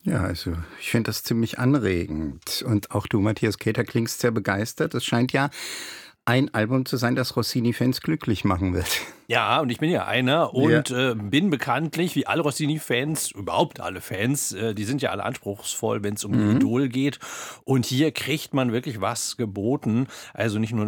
Ja, also ich finde das ziemlich anregend. Und auch du, Matthias Keter, klingst sehr begeistert. Es scheint ja ein Album zu sein, das Rossini-Fans glücklich machen wird. Ja, und ich bin ja einer Ja. und, bin bekanntlich, wie alle Rossini-Fans, überhaupt alle Fans, die sind ja alle anspruchsvoll, wenn es um ihr Mhm. Idol geht. Und hier kriegt man wirklich was geboten. Also nicht nur